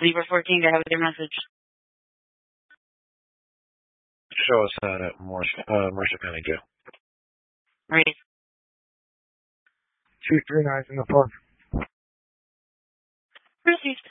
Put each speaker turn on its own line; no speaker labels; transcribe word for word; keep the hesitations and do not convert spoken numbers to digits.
Libra fourteen, go ahead with your message.
Show us that at Mercer, uh, Mercer County Jail.
Ready.
Two three nine in the park.
Proceed.